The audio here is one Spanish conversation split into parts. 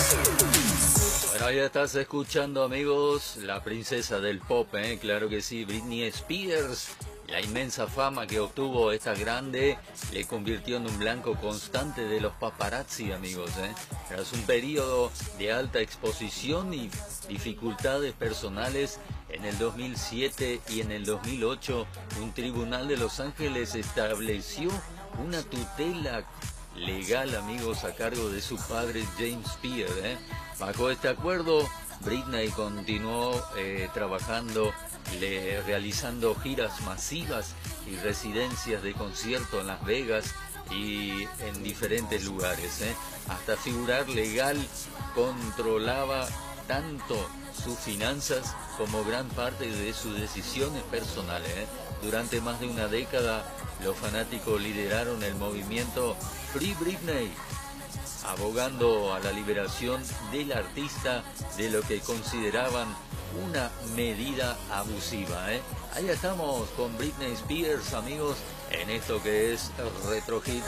Bueno, ya estás escuchando, amigos, la princesa del pop, claro que sí, Britney Spears. La inmensa fama que obtuvo esta grande le convirtió en un blanco constante de los paparazzi, amigos. Tras un periodo de alta exposición y dificultades personales, en el 2007 y en el 2008, un tribunal de Los Ángeles estableció una tutela legal, amigos, a cargo de su padre James Spears. Bajo este acuerdo, Britney continuó trabajando, realizando giras masivas y residencias de concierto en Las Vegas y en diferentes lugares. Hasta figurar legal, controlaba tanto sus finanzas como gran parte de sus decisiones personales. Durante más de una década, los fanáticos lideraron el movimiento Free Britney, abogando a la liberación del artista de lo que consideraban una medida abusiva. Ahí estamos con Britney Spears, amigos, en esto que es Retro Hits.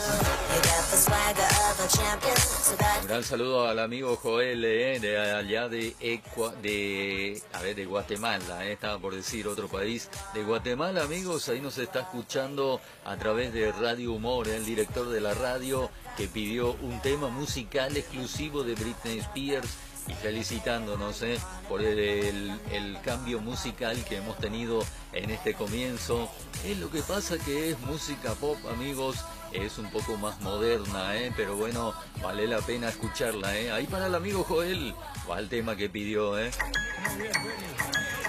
Un gran saludo al amigo Joel, de allá de Guatemala, estaba por decir otro país, de Guatemala, amigos. Ahí nos está escuchando a través de Radio Humor, el director de la radio, que pidió un tema musical exclusivo de Britney Spears, y felicitándonos por el cambio musical que hemos tenido en este comienzo. Es lo que pasa que es música pop, amigos, es un poco más moderna, pero bueno, vale la pena escucharla. Ahí para el amigo Joel va el tema que pidió. Muy bien,